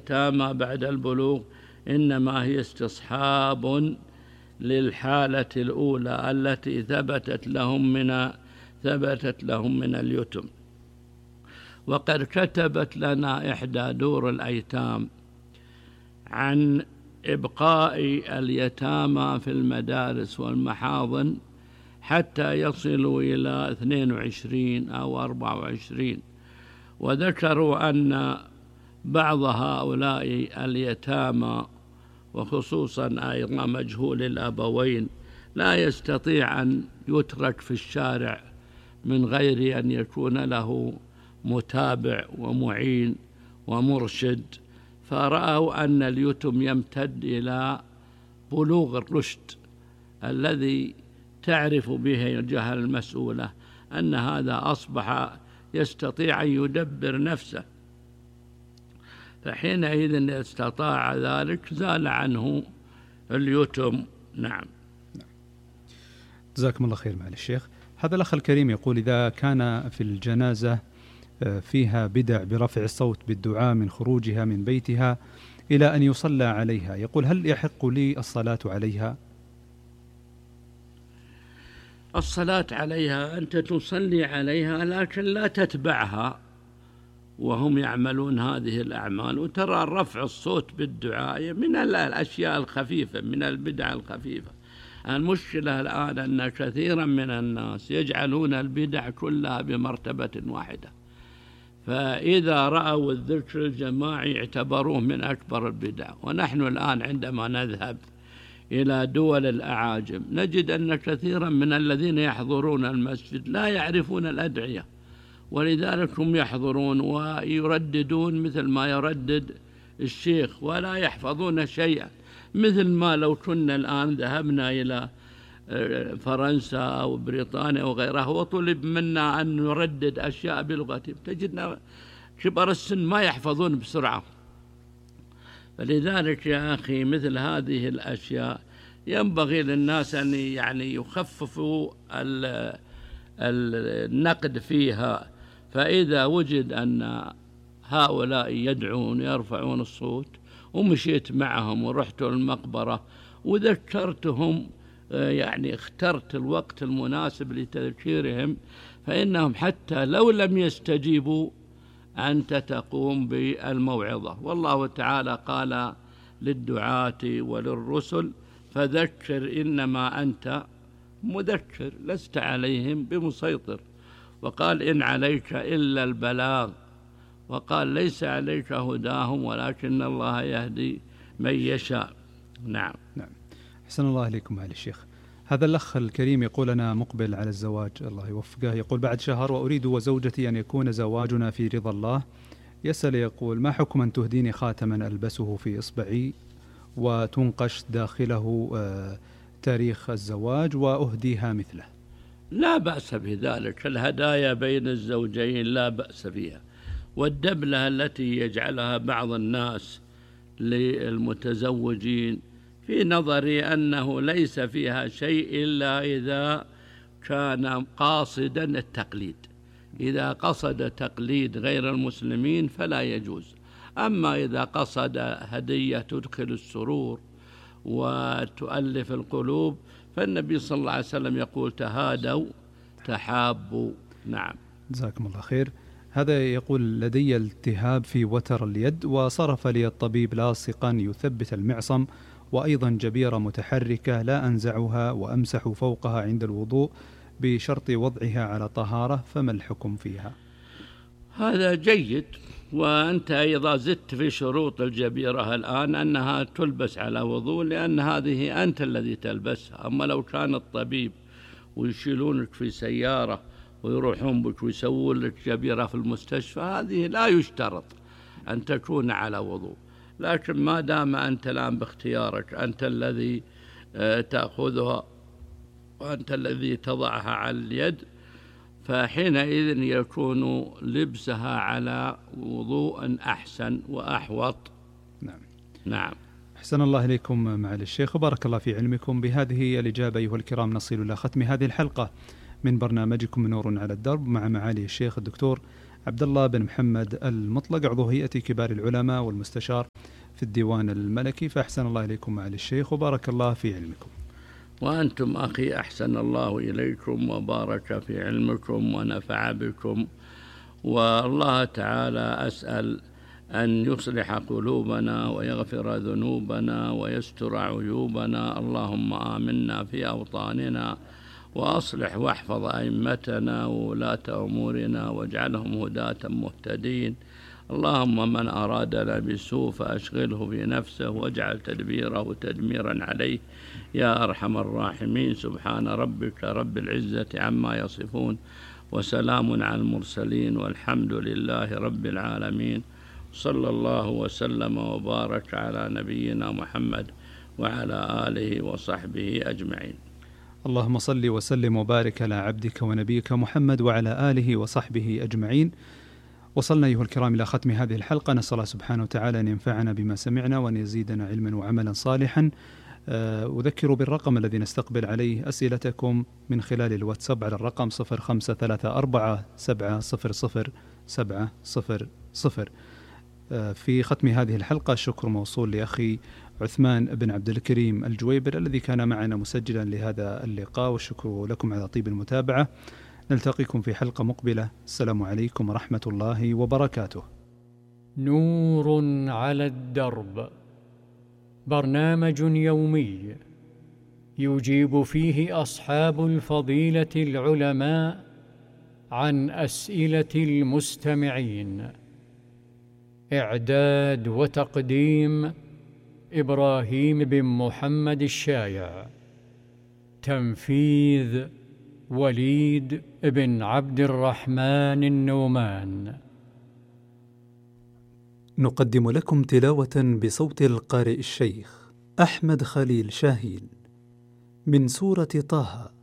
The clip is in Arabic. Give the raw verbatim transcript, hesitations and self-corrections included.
اليتامى بعد البلوغ إنما هي استصحاب للحالة الأولى التي ثبتت لهم من ثبتت لهم من اليتم. وقد كتبت لنا إحدى دور الأيتام عن إبقاء اليتامى في المدارس والمحاضن حتى يصلوا إلى اثنين وعشرين أو أربعة وعشرين، وذكروا أن بعض هؤلاء اليتامى وخصوصا أيضا مجهول الأبوين لا يستطيع أن يترك في الشارع من غير أن يكون له متابع ومعين ومرشد، فرأوا أن اليتم يمتد إلى بلوغ الرشد الذي تعرف به الجهة المسؤولة أن هذا أصبح يستطيع أن يدبر نفسه، فحينئذ استطاع ذلك زال عنه اليتم. نعم. جزاكم الله خير معالي الشيخ. هذا الأخ الكريم يقول: إذا كان في الجنازة فيها بدع برفع الصوت بالدعاء من خروجها من بيتها إلى أن يصلى عليها، يقول: هل يحق لي الصلاة عليها؟ الصلاة عليها أنت تصلي عليها لكن لا تتبعها وهم يعملون هذه الأعمال. وترى رفع الصوت بالدعاء من الأشياء الخفيفة، من البدع الخفيفة. المشكلة الآن أن كثيرا من الناس يجعلون البدع كلها بمرتبة واحدة، فإذا رأوا الذكر الجماعي اعتبروه من أكبر البدع. ونحن الآن عندما نذهب إلى دول الأعاجم نجد أن كثيرا من الذين يحضرون المسجد لا يعرفون الأدعية، ولذلك هم يحضرون ويرددون مثل ما يردد الشيخ ولا يحفظون شيئا، مثل ما لو كنا الآن ذهبنا إلى فرنسا أو بريطانيا وغيرها وطلب منا أن نردد أشياء بلغتهم تجدنا كبار السن ما يحفظون بسرعة. فلذلك يا أخي مثل هذه الأشياء ينبغي للناس أن يعني يخففوا النقد فيها. فإذا وجد أن هؤلاء يدعون يرفعون الصوت ومشيت معهم ورحت المقبرة وذكرتهم، يعني اخترت الوقت المناسب لتذكيرهم، فإنهم حتى لو لم يستجيبوا أنت تقوم بالموعظة. والله تعالى قال للدعاة وللرسل: فذكر إنما أنت مذكر لست عليهم بمسيطر. وقال: إن عليك إلا البلاغ. وقال: ليس عليك هداهم ولكن الله يهدي من يشاء. نعم. نعم. أحسن الله إليكم معالي الشيخ. هذا الأخ الكريم يقول: أنا مقبل على الزواج الله يوفقه، يقول: بعد شهر وأريد وزوجتي أن يكون زواجنا في رضا الله. يسأل يقول: ما حكم أن تهديني خاتما ألبسه في إصبعي وتنقش داخله تاريخ الزواج وأهديها مثله؟ لا بأس بذلك، الهدايا بين الزوجين لا بأس بها. والدبلة التي يجعلها بعض الناس للمتزوجين في نظري أنه ليس فيها شيء إلا إذا كان قاصدا التقليد. إذا قصد تقليد غير المسلمين فلا يجوز. أما إذا قصد هدية تدخل السرور وتؤلف القلوب فالنبي صلى الله عليه وسلم يقول: تهادوا تحابوا. نعم. جزاكم الله خير. هذا يقول: لدي التهاب في وتر اليد وصرف لي الطبيب لاصقا يثبت المعصم وأيضا جبيرة متحركة لا أنزعها وأمسح فوقها عند الوضوء بشرط وضعها على طهارة، فما الحكم فيها؟ هذا جيد. وأنت إذا زدت في شروط الجبيرة الآن أنها تلبس على وضوء لأن هذه أنت الذي تلبسها. أما لو كان الطبيب ويشيلونك في سيارة ويروحون بك ويسوون لك جبيرة في المستشفى هذه لا يشترط أن تكون على وضوء. لكن ما دام أنت الآن باختيارك أنت الذي تأخذها وأنت الذي تضعها على اليد فحينئذ يكون لبسها على وضوء أحسن وأحوط. نعم. نعم. أحسن الله إليكم معالي الشيخ وبارك الله في علمكم. بهذه الإجابة أيها الكرام نصل إلى ختم هذه الحلقة من برنامجكم نور على الدرب مع معالي الشيخ الدكتور عبد الله بن محمد المطلق، عضو هيئة كبار العلماء والمستشار في الديوان الملكي. فأحسن الله إليكم معالي الشيخ وبارك الله في علمكم. وأنتم أخي أحسن الله إليكم وبارك في علمكم ونفع بكم. والله تعالى أسأل أن يصلح قلوبنا ويغفر ذنوبنا ويستر عيوبنا. اللهم آمنا في أوطاننا وأصلح واحفظ أئمتنا وولاة أمورنا واجعلهم هداة مهتدين. اللهم من أرادنا بالسوء فأشغله في نفسه واجعل تدبيره تدميرا عليه يا أرحم الراحمين. سبحان ربك رب العزة عما يصفون وسلام على المرسلين والحمد لله رب العالمين. صلى الله وسلم وبارك على نبينا محمد وعلى آله وصحبه أجمعين. اللهم صل وسلم وبارك على عبدك ونبيك محمد وعلى آله وصحبه أجمعين. وصلنا أيها الكرام إلى ختم هذه الحلقة. نسأل الله سبحانه وتعالى أن ينفعنا بما سمعنا وأن يزيدنا علما وعملا صالحا. أذكر بالرقم الذي نستقبل عليه أسئلتكم من خلال الواتساب على الرقم صفر خمسة ثلاثة أربعة سبعة صفر صفر سبعة صفر صفر. في ختم هذه الحلقة الشكر موصول لأخي عثمان بن عبد الكريم الجويبر الذي كان معنا مسجلا لهذا اللقاء، والشكر لكم على طيب المتابعة. نلتقيكم في حلقة مقبلة. السلام عليكم ورحمة الله وبركاته. نور على الدرب، برنامج يومي يجيب فيه أصحاب الفضيلة العلماء عن أسئلة المستمعين. إعداد وتقديم إبراهيم بن محمد الشايع. تنفيذ وليد بن عبد الرحمن النومان. نقدم لكم تلاوة بصوت القارئ الشيخ أحمد خليل شاهين من سورة طه